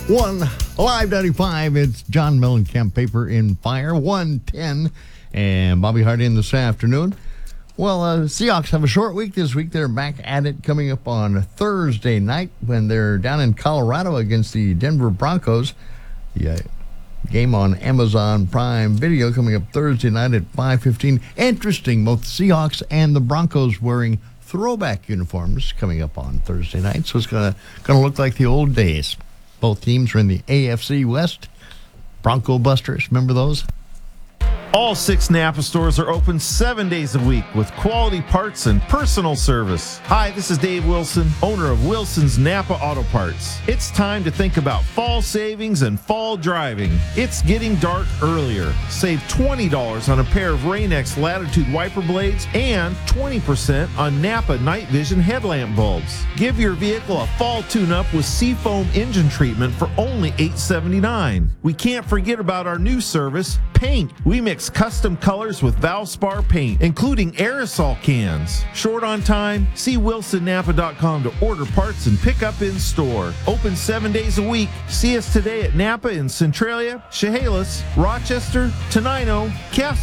1 Live 95. It's John Mellencamp, Paper in Fire, 110. And Bobby Hardy in this afternoon. Well, Seahawks have a short week this week. They're back at it coming up on Thursday night when they're down in Colorado against the Denver Broncos. The game on Amazon Prime Video coming up Thursday night at 5:15. Interesting, both the Seahawks and the Broncos wearing throwback uniforms coming up on Thursday night. So it's gonna look like the old days. Both teams are in the AFC West. Bronco Busters, remember those? All 6 Napa stores are open 7 days a week with quality parts and personal service. Hi, this is Dave Wilson, owner of Wilson's Napa Auto Parts. It's time to think about fall savings and fall driving. It's getting dark earlier. Save $20 on a pair of Rain-X Latitude wiper blades and 20% on Napa Night Vision headlamp bulbs. Give your vehicle a fall tune-up with Seafoam engine treatment for only $8.79. We can't forget about our new service, paint. We mix custom colors with Valspar paint, including aerosol cans. Short on time? See WilsonNapa.com to order parts and pick up in store. Open 7 days a week. See us today at Napa in Centralia, Chehalis, Rochester, Tenino, Castle